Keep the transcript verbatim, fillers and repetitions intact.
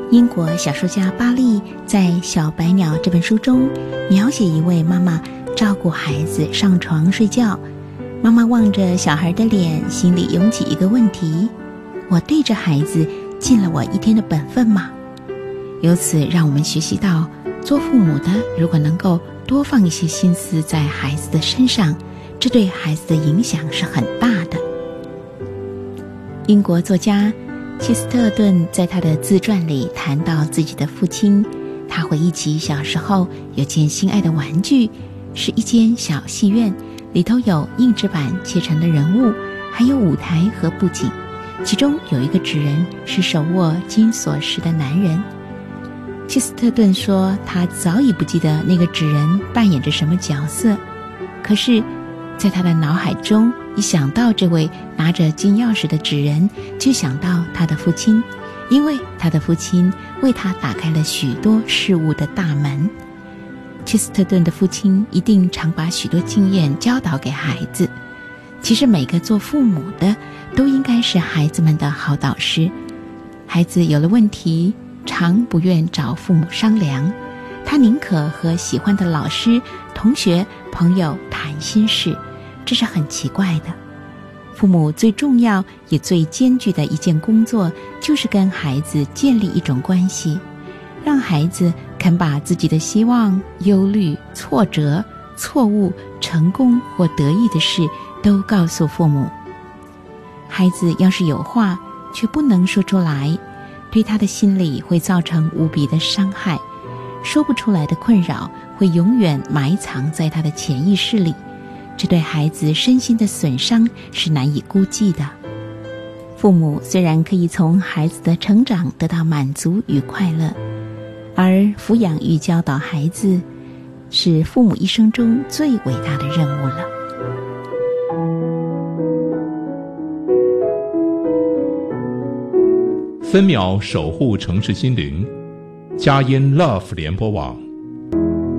英国小说家巴利在《小白鸟》这本书中描写一位妈妈照顾孩子上床睡觉，妈妈望着小孩的脸，心里涌起一个问题：我对着孩子尽了我一天的本分吗？由此让我们学习到，做父母的如果能够多放一些心思在孩子的身上，这对孩子的影响是很大的。英国作家切斯特顿在他的自传里谈到自己的父亲，他回忆起小时候有件心爱的玩具，是一间小戏院，里头有硬纸板切成的人物，还有舞台和布景，其中有一个纸人是手握金锁匙的男人。切斯特顿说，他早已不记得那个纸人扮演着什么角色，可是在他的脑海中，一想到这位拿着金钥匙的纸人，就想到他的父亲，因为他的父亲为他打开了许多事物的大门。切斯特顿的父亲一定常把许多经验教导给孩子。其实每个做父母的都应该是孩子们的好导师。孩子有了问题，常不愿找父母商量，他宁可和喜欢的老师、同学、朋友谈心事，这是很奇怪的。父母最重要也最艰巨的一件工作，就是跟孩子建立一种关系，让孩子肯把自己的希望、忧虑、挫折、错误、成功或得意的事都告诉父母。孩子要是有话却不能说出来，对他的心里会造成无比的伤害，说不出来的困扰会永远埋藏在他的潜意识里，这对孩子身心的损伤是难以估计的。父母虽然可以从孩子的成长得到满足与快乐，而抚养与教导孩子是父母一生中最伟大的任务了。 分秒守护城市心灵，佳音 Love 联播网